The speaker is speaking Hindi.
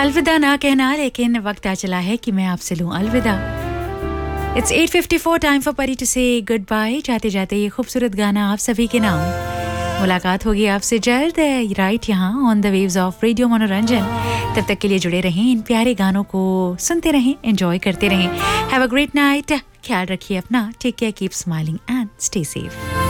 अलविदा ना कहना, लेकिन वक्त आ चला है कि मैं आपसे लूं अलविदा। It's 8:54 टाइम फॉर परी टू से गुड बाय। जाते जाते ये खूबसूरत गाना आप सभी के नाम। मुलाकात होगी आपसे जल्द राइट यहाँ on the waves of radio मनोरंजन। तब तक के लिए जुड़े रहें, इन प्यारे गानों को सुनते रहें, एंजॉय करते रहें। Have a great night. ख्याल रखिए अपना। Take care, keep smiling and stay safe.